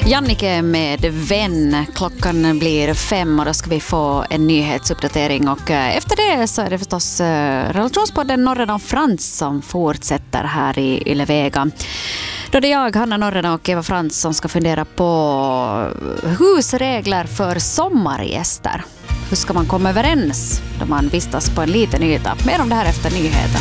Jannike med vän. Klockan blir 5 och då ska vi få en nyhetsuppdatering. Och efter det så är det förstås relationspodden Norren och Frans som fortsätter här i Yle Vega. Då det är jag, Hanna Norren och Eva Frans som ska fundera på husregler för sommargäster. Hur ska man komma överens då man vistas på en liten yta? Mer om det här efter nyheten.